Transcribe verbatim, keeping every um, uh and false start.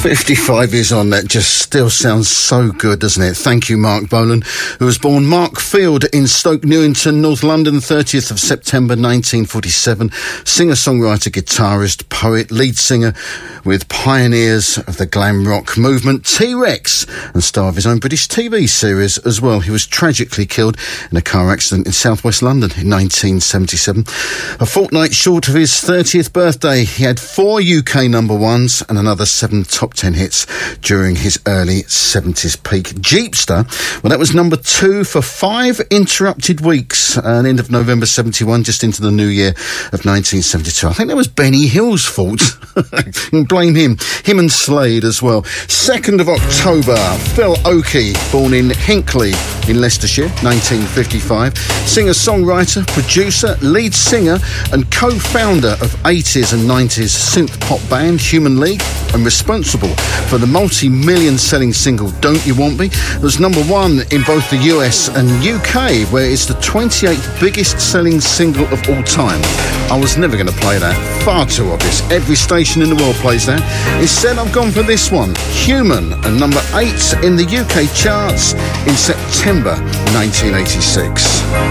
fifty-five years on, that just still sounds so good, doesn't it? Thank you, Mark Bolan, who was born Mark Field in Stoke Newington, North London, thirtieth of September nineteen forty-seven. Singer-songwriter, guitarist, poet, lead singer with pioneers of the glam rock movement, T-Rex, and star of his own British T V series as well. He was tragically killed in a car accident in southwest London in nineteen seventy-seven. A fortnight short of his thirtieth birthday, he had four U K number ones and another seven top ten hits during his early seventies peak. Jeepster, well, that was number two for five interrupted weeks, uh, end of November seventy-one, just into the new year of nineteen seventy-two. I think that was Benny Hill's fault. Blame him. Him and Slade as well. second of October, Phil Oakey, born in Hinckley in Leicestershire, nineteen fifty-five. Singer-songwriter, producer, lead singer and co-founder of eighties and nineties synth pop band Human League, and responsible for the multi-million selling single Don't You Want Me. It was number one in both the U S and U K, where it's the twenty-eighth biggest selling single of all time. I was never going to play that. Far too obvious. Every station in the world plays that. Instead, I've gone for this one, Human, and number eight in the U K charts in September nineteen eighty-six.